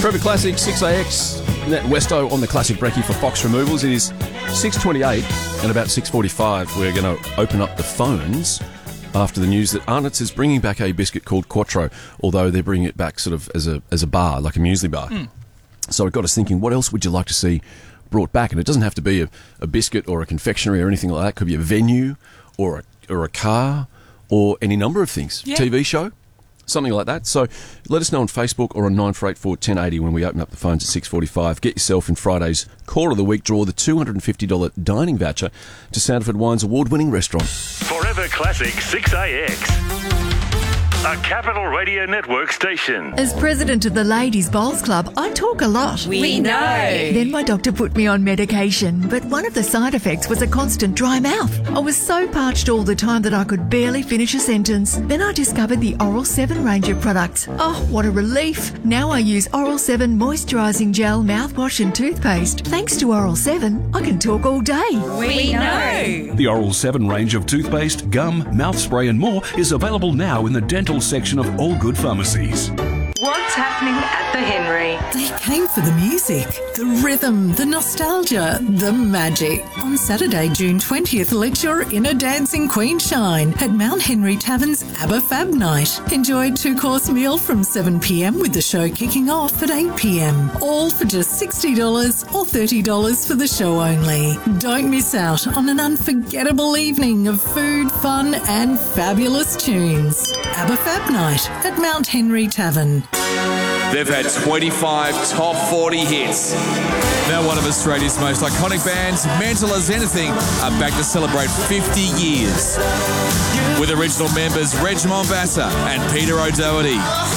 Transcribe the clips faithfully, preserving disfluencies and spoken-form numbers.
Forever Classic, six A X, Nat Westo on the Classic Brekkie for Fox Removals. It is six twenty-eight and about six forty-five we're going to open up the phones after the news that Arnott's is bringing back a biscuit called Quattro, although they're bringing it back sort of as a as a bar, like a muesli bar. Mm. So it got us thinking, what else would you like to see brought back? And it doesn't have to be a, a biscuit or a confectionery or anything like that. It could be a venue or a, or a car or any number of things. Yeah. T V show. Something like that. So let us know on Facebook or on nine four eight four, one oh eight oh when we open up the phones at six forty-five. Get yourself in Friday's Call of the Week draw, the two hundred fifty dollars dining voucher to Sandford Wine's award-winning restaurant. Forever Classic six A X. A Capital Radio Network station. As president of the Ladies Bowls Club, I talk a lot. We, we know. Then my doctor put me on medication, but one of the side effects was a constant dry mouth. I was so parched all the time that I could barely finish a sentence. Then I discovered the Oral seven range of products. Oh, what a relief. Now I use Oral seven moisturising gel, mouthwash and toothpaste. Thanks to Oral seven, I can talk all day. We, we know. The Oral seven range of toothpaste, gum, mouth spray and more is available now in the dental section of all good pharmacies. What's happening at the Henry? They came for the music, the rhythm, the nostalgia, the magic. On Saturday, June twentieth, let your inner dancing queen shine at Mount Henry Tavern's ABBA Fab Night. Enjoy a two-course meal from seven p m with the show kicking off at eight p m. All for just sixty dollars or thirty dollars for the show only. Don't miss out on an unforgettable evening of food, fun and fabulous tunes. ABBA Fab Night at Mount Henry Tavern. They've had twenty-five top forty hits. Now one of Australia's most iconic bands, Mental as Anything, are back to celebrate fifty years. With original members Reg Mombassa and Peter O'Doherty.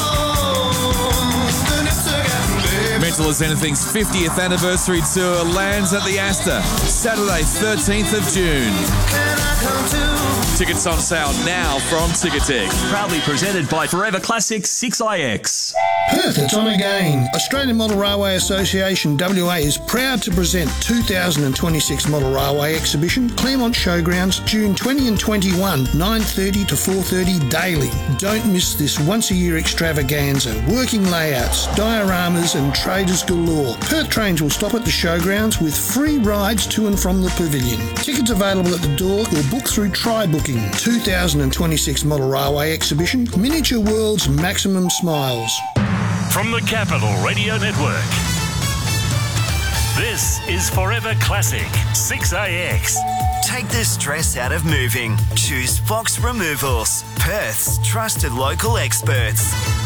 Mental as Anything's fiftieth anniversary tour lands at the Astor, Saturday thirteenth of June. Tickets on sale now from Ticketek. Proudly presented by Forever Classic six A X. Perth, it's on again. Australian Model Railway Association W A is proud to present two thousand twenty-six Model Railway Exhibition, Claremont Showgrounds, June twentieth and twenty-first, nine thirty to four thirty daily. Don't miss this once-a-year extravaganza. Working layouts, dioramas and traders galore. Perth trains will stop at the showgrounds with free rides to and from the pavilion. Tickets available at the door or book through Trybooking. two thousand twenty-six Model Railway Exhibition, Miniature World's Maximum Smiles. From the Capital Radio Network, this is Forever Classic six A X. Take the stress out of moving. Choose Fox Removals, Perth's trusted local experts.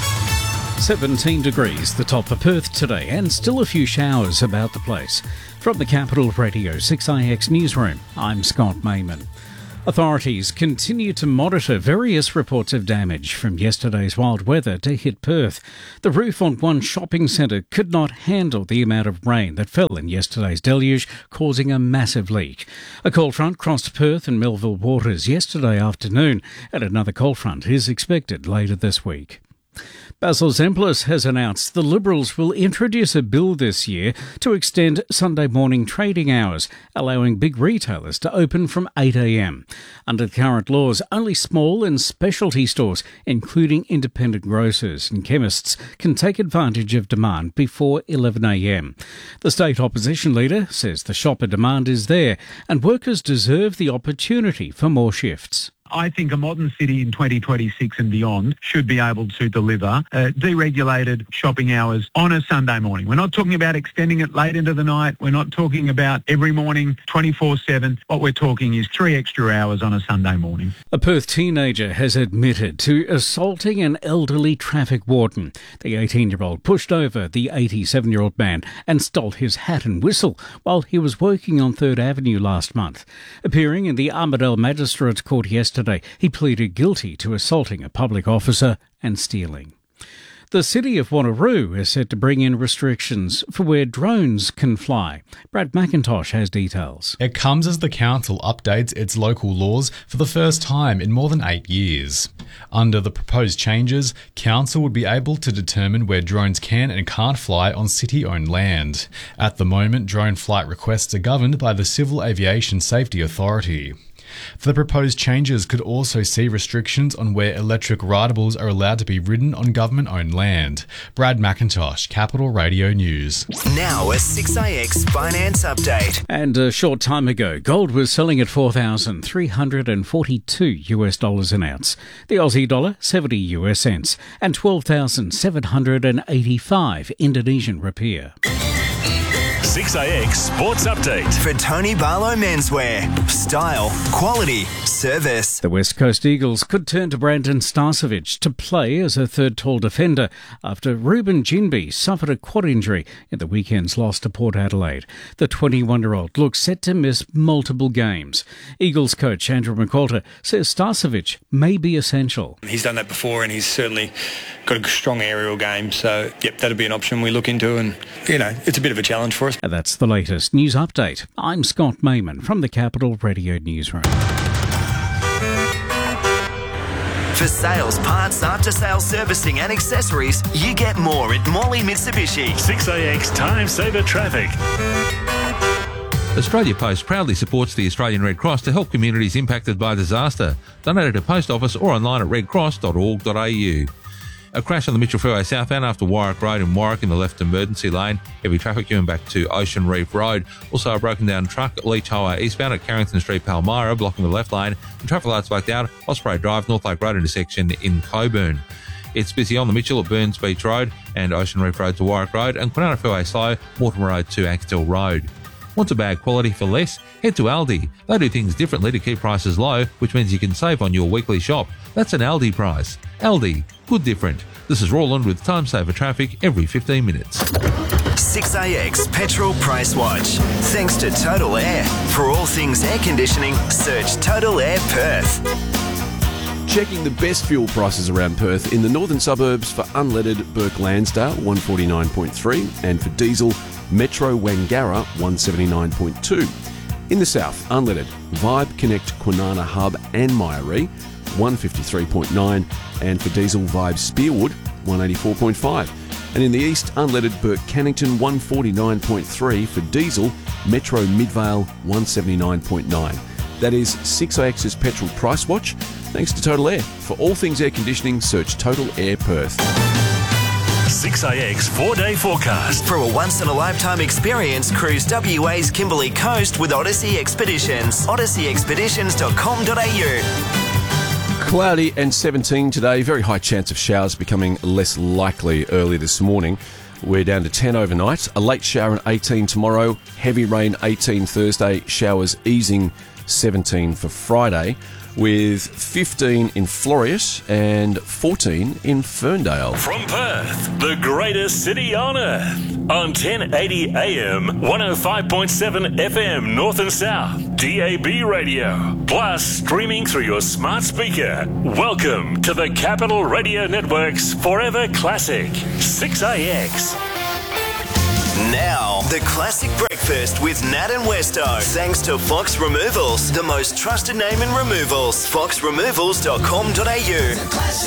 seventeen degrees, the top for Perth today, and still a few showers about the place. From the Capital Radio six A X newsroom, I'm Scott Mayman. Authorities continue to monitor various reports of damage from yesterday's wild weather to hit Perth. The roof on one shopping centre could not handle the amount of rain that fell in yesterday's deluge, causing a massive leak. A cold front crossed Perth and Melville waters yesterday afternoon, and another cold front is expected later this week. Basil Zemplis has announced the Liberals will introduce a bill this year to extend Sunday morning trading hours, allowing big retailers to open from eight a m. Under the current laws, only small and specialty stores, including independent grocers and chemists, can take advantage of demand before eleven a m. The state opposition leader says the shopper demand is there and workers deserve the opportunity for more shifts. I think a modern city in twenty twenty-six and beyond should be able to deliver uh, deregulated shopping hours on a Sunday morning. We're not talking about extending it late into the night. We're not talking about every morning twenty-four seven. What we're talking is three extra hours on a Sunday morning. A Perth teenager has admitted to assaulting an elderly traffic warden. The eighteen-year-old pushed over the eighty-seven-year-old man and stole his hat and whistle while he was working on Third Avenue last month. Appearing in the Armidale Magistrates Court yesterday, Today, he pleaded guilty to assaulting a public officer and stealing. The city of Wanneroo is set to bring in restrictions for where drones can fly. Brad McIntosh has details. It comes as the council updates its local laws for the first time in more than eight years. Under the proposed changes, council would be able to determine where drones can and can't fly on city-owned land. At the moment, drone flight requests are governed by the Civil Aviation Safety Authority. The proposed changes could also see restrictions on where electric rideables are allowed to be ridden on government-owned land. Brad McIntosh, Capital Radio News. Now a six A X finance update. And a short time ago, gold was selling at four thousand three hundred forty-two US dollars an ounce. The Aussie dollar, seventy US cents, and twelve thousand seven hundred eighty-five Indonesian rupiah. six A X Sports Update. For Tony Barlow Menswear. Style, quality, service. The West Coast Eagles could turn to Brandon Starcevic to play as a third tall defender after Ruben Ginbey suffered a quad injury in the weekend's loss to Port Adelaide. The twenty-one-year-old looks set to miss multiple games. Eagles coach Andrew McQualter says Starcevic may be essential. He's done that before and he's certainly got a strong aerial game. So, yep, that'll be an option we look into and, you know, it's a bit of a challenge for us. And that's the latest news update. I'm Scott Mayman from the Capital Radio Newsroom. For sales, parts, after-sales servicing and accessories, you get more at Morley Mitsubishi. six A X Time Saver Traffic. Australia Post proudly supports the Australian Red Cross to help communities impacted by disaster. Donate at a post office or online at red cross dot org dot a u. A crash on the Mitchell Freeway southbound after Warwick Road in Warwick in the left emergency lane. Heavy traffic going back to Ocean Reef Road. Also a broken down truck at Leach Highway eastbound at Carrington Street, Palmyra, blocking the left lane. And traffic lights blacked out. Osprey Drive, North Lake Road intersection in Coburn. It's busy on the Mitchell at Burns Beach Road and Ocean Reef Road to Warwick Road and Kwinana Freeway slow, Mortimer Road to Axtell Road. Want a bag quality for less? Head to Aldi. They do things differently to keep prices low, which means you can save on your weekly shop. That's an Aldi price. Aldi. Good different. This is Roland with Time Saver Traffic every fifteen minutes. six A X Petrol Price Watch. Thanks to Total Air. For all things air conditioning, search Total Air Perth. Checking the best fuel prices around Perth in the northern suburbs for unleaded Burke Lansdale one forty-nine point three and for diesel Metro Wangara one seventy-nine point two. In the south, unleaded Vibe Connect Kwinana Hub and Myrie one fifty-three point nine and for diesel Vibe Spearwood one eighty-four point five. And in the east, unleaded Burke Cannington one forty-nine point three for diesel Metro Midvale one seventy-nine point nine. That is six A X's Petrol Price Watch, thanks to Total Air. For all things air conditioning, search Total Air Perth. six A X four-day forecast. For a once-in-a-lifetime experience, cruise W A's Kimberley Coast with Odyssey Expeditions. odyssey expeditions dot com dot a u. Cloudy and seventeen today. Very high chance of showers becoming less likely early this morning. We're down to ten overnight. A late shower at eighteen tomorrow. Heavy rain eighteen Thursday. Showers easing seventeen for Friday. With fifteen in Floreat and fourteen in Ferndale. From Perth, the greatest city on earth. On ten eighty A M, one oh five point seven F M, North and South, D A B radio. Plus, streaming through your smart speaker. Welcome to the Capital Radio Network's Forever Classic, six A X. Now, the classic breakfast with Nat and Westo. Thanks to Fox Removals, the most trusted name in removals. fox removals dot com dot a u.